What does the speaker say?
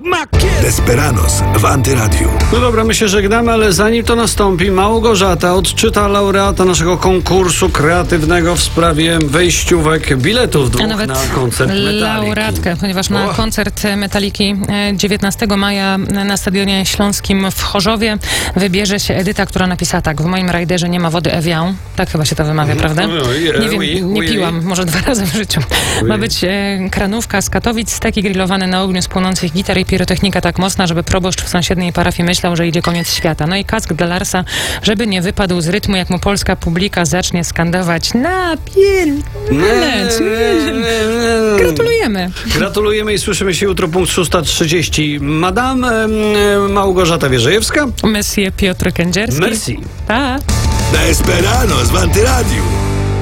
Desperados w Antyradiu. No dobra, my się żegnamy, ale zanim to nastąpi, Małgorzata odczyta laureata naszego konkursu kreatywnego w sprawie wejściówek biletów dwóch nawet na koncert Metaliki. laureatkę, ponieważ na koncert Metaliki 19 maja na Stadionie Śląskim w Chorzowie wybierze się Edyta, która napisała tak: w moim rajderze nie ma wody Evian. Tak chyba się to wymawia, prawda? Nie wiem, nie piłam, może 2 razy w życiu. Ma być kranówka z Katowic, steki grillowane na ogniu z płonących gitar i pirotechnika tak mocna, żeby proboszcz w sąsiedniej parafii myślał, że idzie koniec świata. No i kask dla Larsa, żeby nie wypadł z rytmu, jak mu polska publika zacznie skandować na pielec. Gratulujemy. Gratulujemy i słyszymy się jutro, punkt 6:30. Madame Małgorzata Wierzejewska. Monsieur Piotr Kędzierski. Merci. Pa. Desperados w Antyradiu.